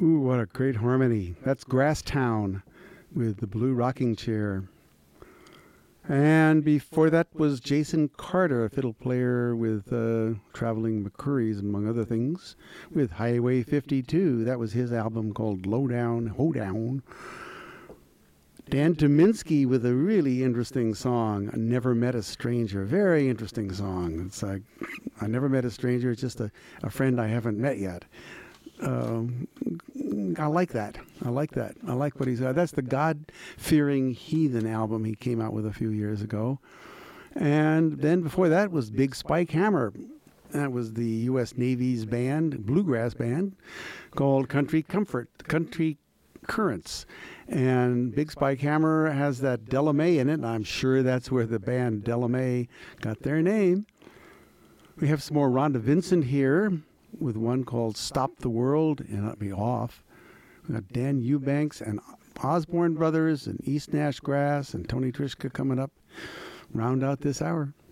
Ooh, what a great harmony. That's Grasstown with the Blue Rocking Chair. And before that was Jason Carter, a fiddle player with Traveling McCourys, among other things, with Highway 52. That was his album called Low Down, Hoedown. Dan Tyminski with a really interesting song, I Never Met a Stranger. Very interesting song. It's like, I never met a stranger, it's just a friend I haven't met yet. I like that. I like what he's got. That's the God-Fearing Heathen album he came out with a few years ago. And then before that was Big Spike Hammer. That was the U.S. Navy's band, bluegrass band, called Country Currents. And Big Spike Hammer has that Delamay in it, and I'm sure that's where the band Delamay got their name. We have some more Rhonda Vincent here, with one called Stop the World, and I'll be off. We got Dan Eubanks and Osborne Brothers and East Nash Grass and Tony Trischka coming up. Round out this hour.